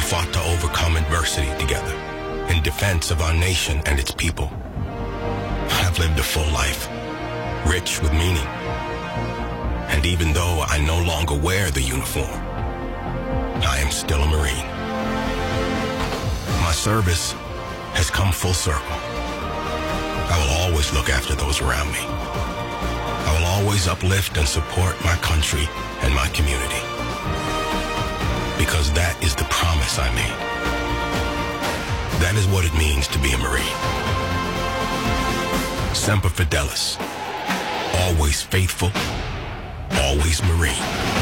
fought to overcome adversity together in defense of our nation and its people. I've lived a full life, rich with meaning. And even though I no longer wear the uniform, I am still a Marine. My service has come full circle. I will always look after those around me. I will always uplift and support my country and my community. Because that is the promise I made. That is what it means to be a Marine. Semper Fidelis. Always faithful. Always Marine.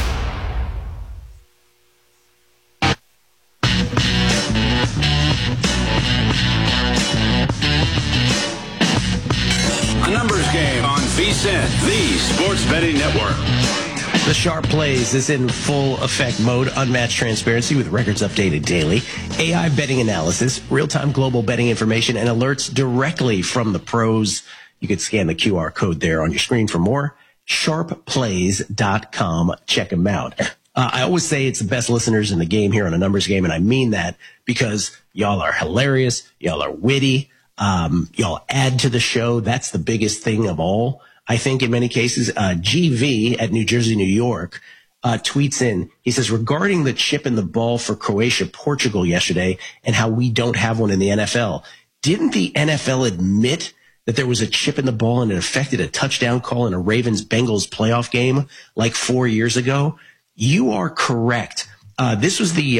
A numbers game on VSiN, the Sports Betting Network. The Sharp Plays is in full effect mode, unmatched transparency with records updated daily, AI betting analysis, real-time global betting information, and alerts directly from the pros. You can scan the QR code there on your screen for more. SharpPlays.com. Check them out. I always say it's the best listeners in the game here on a numbers game, and I mean that because y'all are hilarious, y'all are witty, y'all add to the show. That's the biggest thing of all. I think in many cases, GV at New Jersey, New York, tweets in, he says, regarding the chip in the ball for Croatia, Portugal yesterday and how we don't have one in the NFL, didn't the NFL admit that there was a chip in the ball and it affected a touchdown call in a Ravens-Bengals playoff game like 4 years ago? You are correct. This was the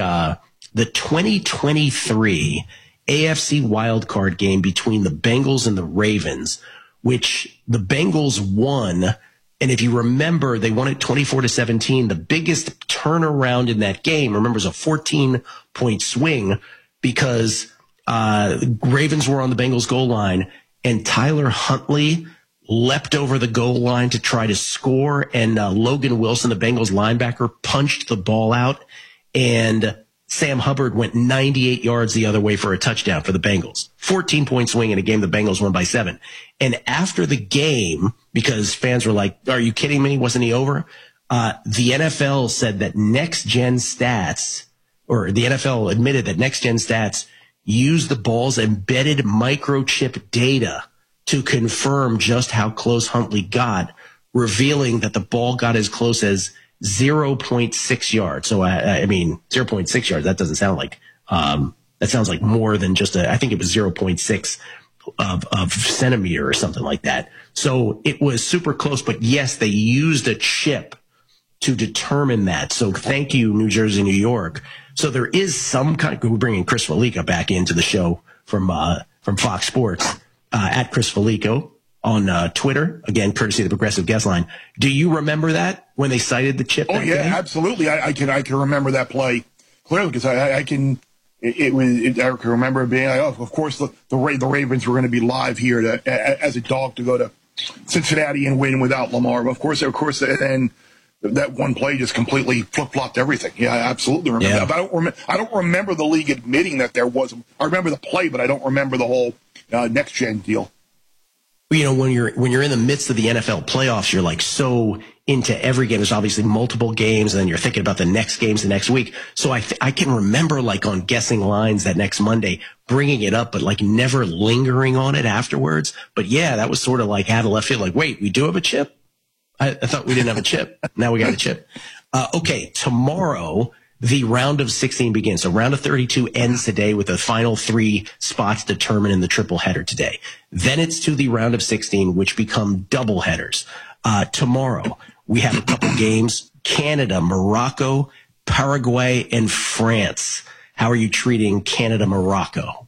2023 AFC wildcard game between the Bengals and the Ravens, which the Bengals won. And if you remember, they won it 24-17. The biggest turnaround in that game, remember, was a 14-point swing because Ravens were on the Bengals goal line and Tyler Huntley leapt over the goal line to try to score. And Logan Wilson, the Bengals linebacker, punched the ball out. And Sam Hubbard went 98 yards the other way for a touchdown for the Bengals. 14-point swing in a game the Bengals won by 7. And after the game, because fans were like, are you kidding me? Wasn't he over? The NFL said that Next Gen Stats, or the NFL admitted that Next Gen Stats used the ball's embedded microchip data to confirm just how close Huntley got, revealing that the ball got as close as 0.6 yards. So, I mean, 0.6 yards, that doesn't sound like, that sounds like more than just I think it was 0.6 of centimeter or something like that. So it was super close, but yes, they used a chip to determine that. So thank you, New Jersey, New York. So there is some kind of, we're bringing Chris Felica back into the show from Fox Sports, at Chris Felico on Twitter, again, courtesy of the Progressive Guest Line. Do you remember that when they cited the chip? Oh yeah, day? Absolutely. I can remember that play clearly because I can remember it being, of course, the Ravens were going to be live here as a dog to go to Cincinnati and win without Lamar. But of course, and that one play just completely flip-flopped everything. Yeah, I absolutely remember that. But I don't remember the league admitting that there was. I remember the play, but I don't remember the whole next-gen deal. You know, when you're in the midst of the NFL playoffs, you're like so into every game. There's obviously multiple games, and then you're thinking about the next games the next week. So I can remember, like, on Guessing Lines that next Monday, bringing it up, but like never lingering on it afterwards. But yeah, that was sort of like out of left field. Like, wait, we do have a chip? I thought we didn't have a chip. Now we got a chip. Okay, tomorrow the round of 16 begins. So round of 32 ends today with the final 3 spots determined in the triple header today. Then it's to the round of 16, which become double headers. Tomorrow we have a couple games: Canada, Morocco, Paraguay, and France. How are you treating Canada, Morocco?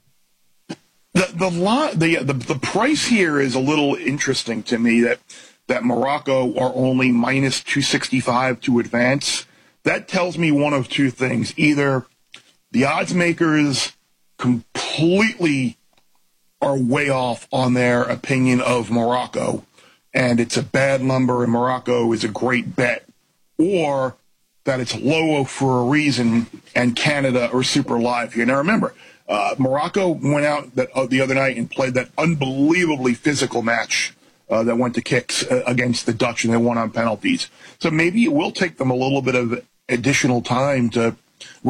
The price here is a little interesting to me. That Morocco are only minus 265 to advance. That tells me one of two things. Either the odds makers completely are way off on their opinion of Morocco, and it's a bad number and Morocco is a great bet, or that it's low for a reason and Canada are super live here. Now remember, Morocco went out the other night and played that unbelievably physical match that went to kicks against the Dutch, and they won on penalties. So maybe it will take them a little bit of additional time to